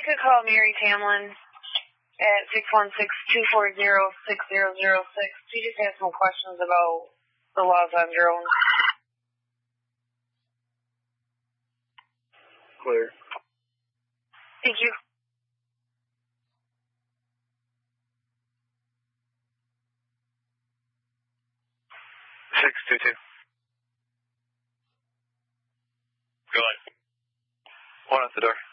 could call Mary Tamlin at 616-240-6006. She just has some questions about the laws on drones. Clear. Thank you. Go ahead. One at the door.